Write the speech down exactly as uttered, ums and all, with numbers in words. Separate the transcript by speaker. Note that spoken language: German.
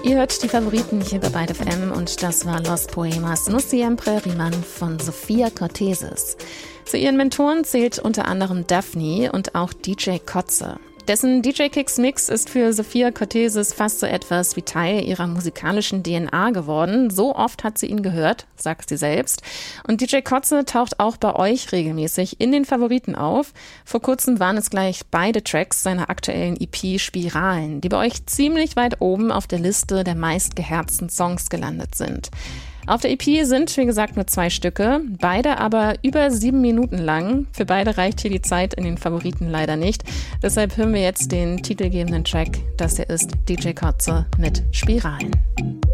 Speaker 1: Ihr hört die Favoriten hier bei Beide F M und das war Los Poemas No Siempre Riman von Sophia Cortesis. Zu ihren Mentoren zählt unter anderem Daphne und auch D J Kotze. Dessen D J Kicks Mix ist für Sophia Cortesis fast so etwas wie Teil ihrer musikalischen D N A geworden. So oft hat sie ihn gehört, sagt sie selbst. Und D J Kotze taucht auch bei euch regelmäßig in den Favoriten auf. Vor kurzem waren es gleich beide Tracks seiner aktuellen E P Spiralen, die bei euch ziemlich weit oben auf der Liste der meistgeherzten Songs gelandet sind. Auf der E P sind, wie gesagt, nur zwei Stücke, beide aber über sieben Minuten lang. Für beide reicht hier die Zeit in den Favoriten leider nicht. Deshalb hören wir jetzt den titelgebenden Track. Das hier ist D J Kotze mit Spiralen.